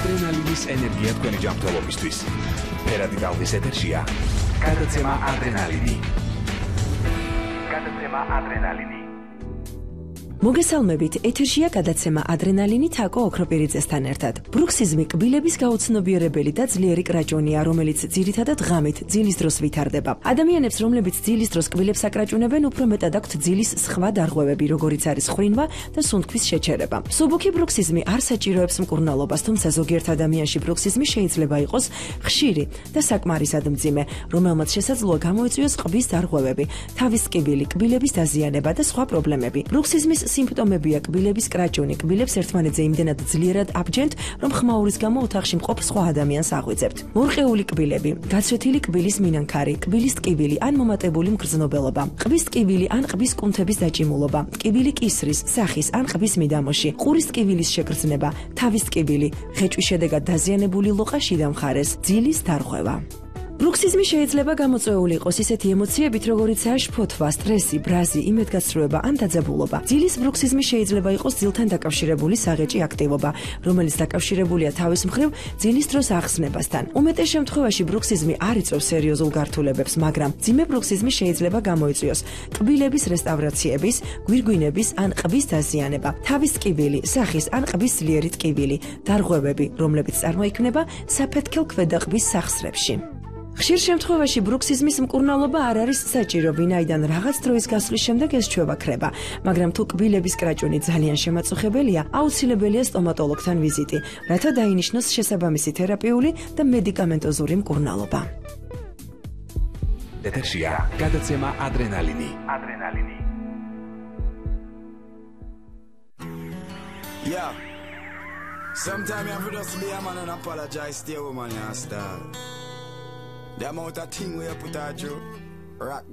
ადრენალინის ენერგია თქვენი ჯანმრთელობისთვის. ფერადი ტალღის ეთერშია გადაცემა ადრენალინი. მოგესალმებით, ეთერშია გადაცემა ადრენალინი თაკო ოქროპირიძესთან ერთად. ბრუქსიზმი კბილების გაუცნობიერებელი და ძლიერი კრაჭონია, რომელიც ძირითადად ღამით, ძილის დროს ვითარდება. ადამიანებს, რომლებიც ძილის დროს კბილებს აკრაჭუნებენ, უფრო მეტად აქვთ ძილის სხვა დარღვევები, როგორიც არის ხრინვა და სუნთქვის შეჩერება. მსუბუქი ბრუქსიზმი არ საჭიროებს მკურნალობას, თუმცა ზოგიერთ ადამიანში ბრუქსიზმი შეიძლება იყოს ხშირი და საკმარისად მძიმე, რომელმაც შესაძლოა გამოიწვიოს ყბის დარღვევები, თავის ტკივილი, კბილების დაზიანება და სხვა პრობლემები. ბრუქსიზმის სიმპტომებია კბილების კრაჭუნი, კბილებს ერთმანეთზე იმდენად ძლიერად აბჯენთ, რომ ხმაურის გამო ოთახში მყოფ სხვა ადამიანს აღვიძებთ. მორყეული კბილები, გაცვეთილი კბილის მინანქარი, კბილის ტკივილი ან მომატებული მგრძნობელობა, ყბის ტკივილი ან ყბის კუნთების დაჭიმულობა, ტკივილი კისრის, სახის ან ყბის მიდამოში, ყურის ტკივილის შეგრძნება, თავის ტკივილი, ღეჭვის შედეგად დაზიანებული ლოყა შიდა მხარეს, ძილის დარღვევა. ბრუქსიზმი შეიძლება გამოწვეული იყოს ისეთი ემოციებით, როგორიცაა შფოთვა, სტრესი, ბრაზი, იმედგაცრუება ან დაძაბულობა. ძილის ბრუქსიზმი შეიძლება იყოს ძილთან დაკავშირებული საღეჭი აქტივობა, რომელიც დაკავშირებულია თავის მხრივ ძილის დროს ახსნებასთან. უმეტეს შემთხვევაში ბრუქსიზმი არ იწვევს სერიოზულ გართულებებს, მაგრამ მძიმე ბრუქსიზმი შეიძლება გამოიწვიოს ტკბილების რესტავრაციების, გვირგვინების ან ყბის დაზიანება, თავის ტკივილი, სახის ან ყბის ძლიერი ტკივილი, დარღვევები, რომლებიც წარმოიქმნება საფეთქელ ქვედაყბის სახსრებში. ხშირ შემთხვევაში ბრუქსიზმის მკურნალობა არ არის საჭირო, ვინაიდან რაღაც დროის გასვლის შემდეგ ეს ჩვევა ქრება, მაგრამ თუ კბილების კრაჭუნი ძალიან შემაწუხებელია, აუცილებელია სტომატოლოგთან ვიზიტი, რათა დაინიშნოს შესაბამისი თერაპიული და მედიკამენტოზური მკურნალობა. ეთერშია გადაცემა ადრენალინი. Yeah. Sometimes you have to just be a man and apologize to your woman, you understand? The amount of thing we put her through, rock